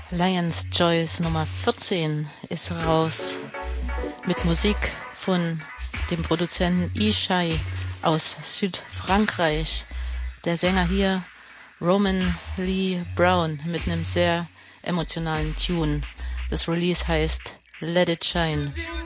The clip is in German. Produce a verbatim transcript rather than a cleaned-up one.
Lions Joyce Nummer vierzehn ist raus mit Musik von dem Produzenten Ishai aus Südfrankreich. Der Sänger hier Roman Lee Brown mit einem sehr emotionalen Tune. Das Release heißt Let It Shine.